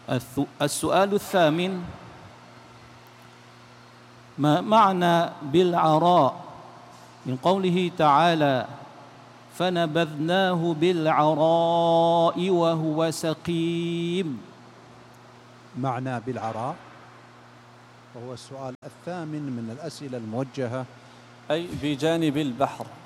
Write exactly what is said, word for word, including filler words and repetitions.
السؤال الثامن: ما معنى بالعراء من قوله تعالى: فنبذناه بالعراء وهو سقيم؟ معنى بالعراء وهو السؤال الثامن من الأسئلة الموجهة، أي بجانب البحر.